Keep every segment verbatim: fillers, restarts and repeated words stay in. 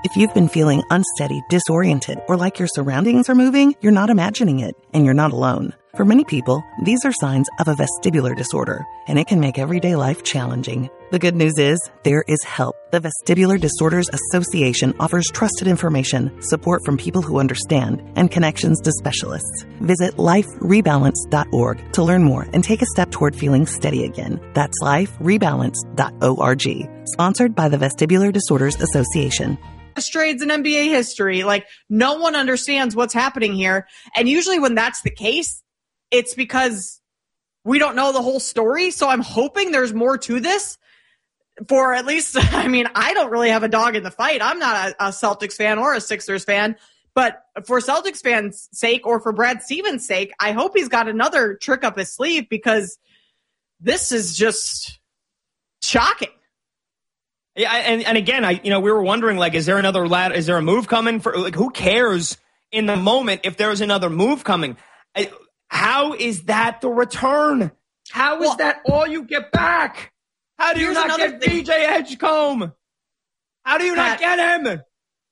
If you've been feeling unsteady, disoriented, or like your surroundings are moving, you're not imagining it, and you're not alone. For many people, these are signs of a vestibular disorder, and it can make everyday life challenging. The good news is, there is help. The Vestibular Disorders Association offers trusted information, support from people who understand, and connections to specialists. Visit life rebalance dot org to learn more and take a step toward feeling steady again. That's life rebalance dot org. Sponsored by the Vestibular Disorders Association. Trades in N B A history. Like, no one understands what's happening here. And usually when that's the case, it's because we don't know the whole story. So I'm hoping there's more to this. For at least, I mean, I don't really have a dog in the fight. I'm not a, a Celtics fan or a Sixers fan. But for Celtics fans' sake, or for Brad Stevens' sake, I hope he's got another trick up his sleeve, because this is just shocking. Yeah, and, and again, I you know we were wondering, like, is there another lad? Is there a move coming? For like, who cares in the moment if there's another move coming? I, how is that the return? How is well, that all you get back? How do you not get thing. B J Edgecombe? How do you Pat, not get him?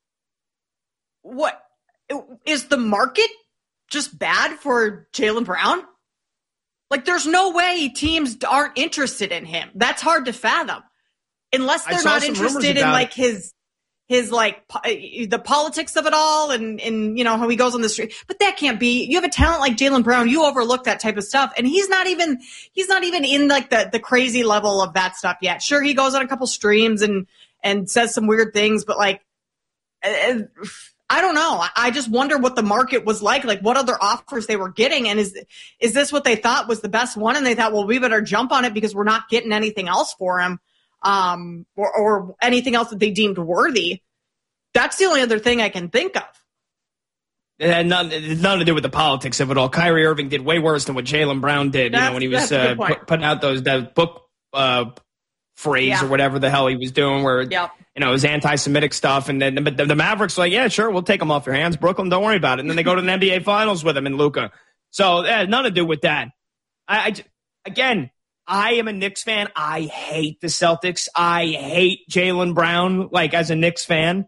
What is the market just bad for Jaylen Brown? Like, there's no way teams aren't interested in him. That's hard to fathom. Unless they're not interested in like his, his like po- the politics of it all, and, and you know how he goes on the street. But that can't be. You have a talent like Jaylen Brown, you overlook that type of stuff, and he's not even he's not even in like the the crazy level of that stuff yet. Sure, he goes on a couple streams and and says some weird things, but like uh, I don't know. I just wonder what the market was like, like what other offers they were getting, and is is this what they thought was the best one, and they thought, well, we better jump on it because we're not getting anything else for him. Um, or, or anything else that they deemed worthy. That's the only other thing I can think of. It had nothing, nothing to do with the politics of it all. Kyrie Irving did way worse than what Jaylen Brown did, that's, you know, when he was uh, put, putting out those that book uh, phrase yeah. or whatever the hell he was doing, where yep. you know it was anti-Semitic stuff. And then but the, the Mavericks were like, yeah, sure, we'll take them off your hands, Brooklyn, don't worry about it. And then they go to the N B A Finals with him and Luka. So it had nothing to do with that. I, I again. I am a Knicks fan. I hate the Celtics. I hate Jaylen Brown, like, as a Knicks fan.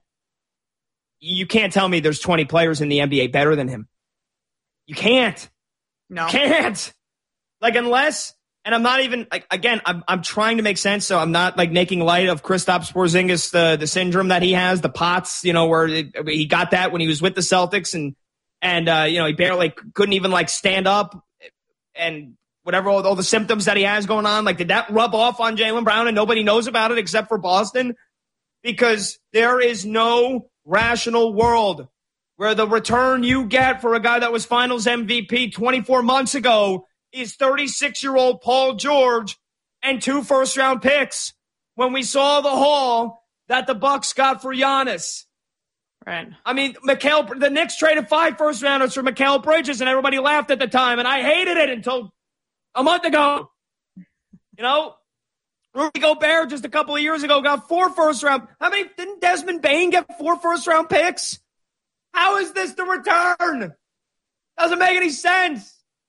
You can't tell me there's twenty players in the N B A better than him. You can't. No. Can't. Like, unless, and I'm not even, like, again, I'm I'm trying to make sense, so I'm not, like, making light of Kristaps Porzingis, the, the syndrome that he has, the POTS, you know, where it, he got that when he was with the Celtics, and, and uh, you know, he barely couldn't even, like, stand up, and whatever, all, all the symptoms that he has going on, like, did that rub off on Jaylen Brown and nobody knows about it except for Boston? Because there is no rational world where the return you get for a guy that was Finals M V P twenty-four months ago is thirty-six-year-old Paul George and two first-round picks when we saw the haul that the Bucks got for Giannis. Right. I mean, Mikal, the Knicks traded five first-rounders for Mikal Bridges, and everybody laughed at the time, and I hated it until a month ago. You know, Rudy Gobert just a couple of years ago got four first round. How many didn't Desmond Bane get four first round picks? How is this the return? Doesn't make any sense.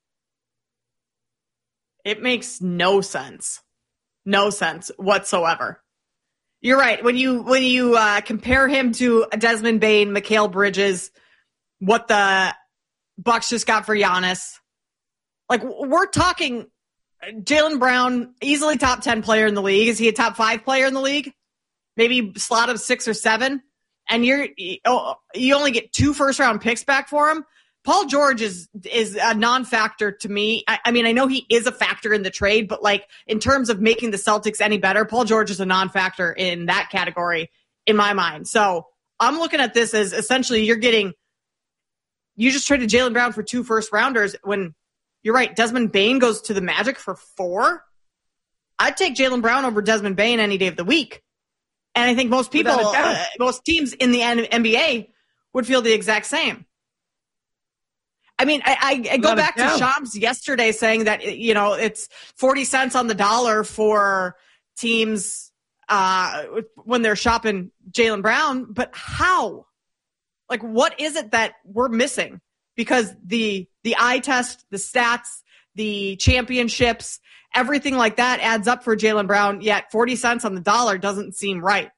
It makes no sense. No sense whatsoever. You're right. When you when you uh, compare him to Desmond Bane, Mikal Bridges, what the Bucks just got for Giannis. Like, we're talking Jaylen Brown, easily top ten player in the league. Is he a top five player in the league? Maybe slot of six or seven. And you're you only get two first round picks back for him. Paul George is is a non-factor to me. I, I mean, I know he is a factor in the trade, but like in terms of making the Celtics any better, Paul George is a non-factor in that category in my mind. So I'm looking at this as essentially you're getting you just traded Jaylen Brown for two first rounders when. You're right. Desmond Bane goes to the Magic for four. I'd take Jaylen Brown over Desmond Bane any day of the week. And I think most people, uh, most teams in the N B A would feel the exact same. I mean, I, I, I go back to Shams yesterday saying that, you know, it's forty cents on the dollar for teams uh, when they're shopping Jaylen Brown. But how? Like, what is it that we're missing? Because the the eye test, the stats, the championships, everything like that adds up for Jaylen Brown, yet forty cents on the dollar doesn't seem right.